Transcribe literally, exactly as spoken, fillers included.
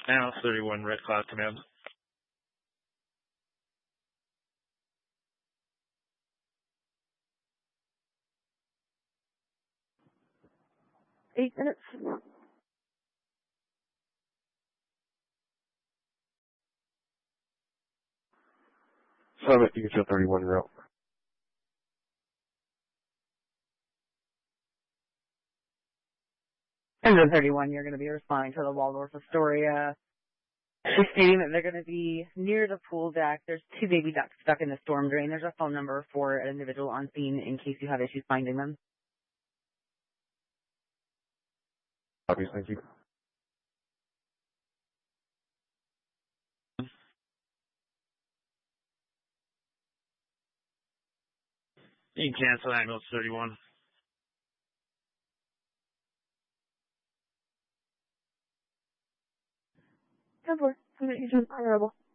Ambulance thirty-one, Red Cloud Command. Eight minutes. Summit, you can show thirty-one route. And then thirty-one, you're going to be responding to the Waldorf Astoria. She's stating that they're going to be near the pool deck. There's two baby ducks stuck in the storm drain. There's a phone number for an individual on scene in case you have issues finding them. Obvious, thank you. You can cancel Ambulance thirty-one. ten four, I'm going to use honorable.